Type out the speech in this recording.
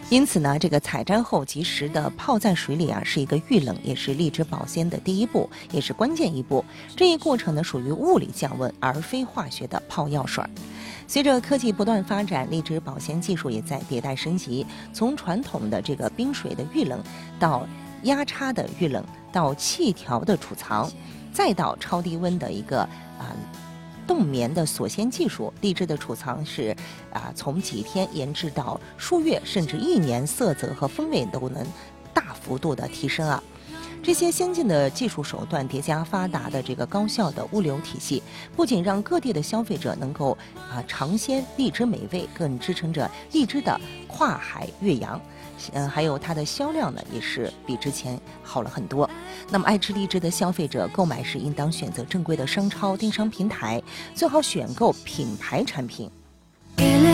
因此呢，这个采摘后及时的泡在水里啊，是一个预冷，也是荔枝保鲜的第一步，也是关键一步。这一过程呢，属于物理降温，而非化学的泡药水。随着科技不断发展，荔枝保鲜技术也在迭代升级，从传统的这个冰水的预冷，到压插的预冷，到气条的储藏，再到超低温的一个冻眠的锁鲜技术。荔枝的储藏是从几天延至到数月甚至1年，色泽和风味都能大幅度的提升啊。这些先进的技术手段叠加发达的这个高效的物流体系，不仅让各地的消费者能够尝鲜荔枝美味，更支撑着荔枝的跨海越洋。还有它的销量呢，也是比之前好了很多。那么爱吃荔枝的消费者购买时应当选择正规的商超、电商平台，最好选购品牌产品。